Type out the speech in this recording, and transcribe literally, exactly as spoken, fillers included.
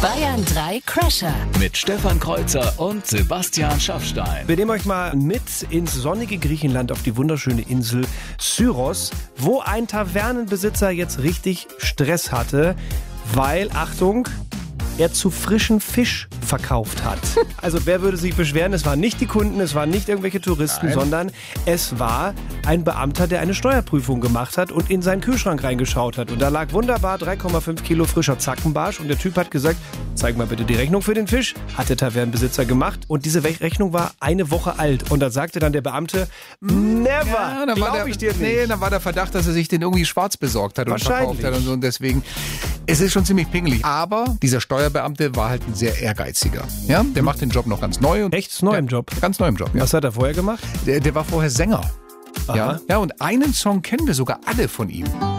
Bayern drei Crasher. Mit Stefan Kreuzer und Sebastian Schaffstein. Wir nehmen euch mal mit ins sonnige Griechenland auf die wunderschöne Insel Syros, wo ein Tavernenbesitzer jetzt richtig Stress hatte, weil, Achtung, er zu frischen Fisch verkauft hat. Also wer würde sich beschweren? Es waren nicht die Kunden, es waren nicht irgendwelche Touristen, Nein. sondern es war ein Beamter, der eine Steuerprüfung gemacht hat und in seinen Kühlschrank reingeschaut hat. Und da lag wunderbar drei Komma fünf Kilo frischer Zackenbarsch und der Typ hat gesagt, zeig mal bitte die Rechnung für den Fisch. Hat der Tavernenbesitzer gemacht und diese Rechnung war eine Woche alt. Und da sagte dann der Beamte, never, ja, glaube ich dir nicht. Nee, dann war der Verdacht, dass er sich den irgendwie schwarz besorgt hat und verkauft hat und so. Und deswegen, es ist schon ziemlich pingelig. Aber dieser Steuerbeamte war halt ein sehr ehrgeiziger. Ja, der macht den Job noch ganz neu. Und Echt neu im Job? Ganz neu im Job, ja. Was hat er vorher gemacht? Der, der war vorher Sänger. Aha. Ja, ja, und einen Song kennen wir sogar alle von ihm.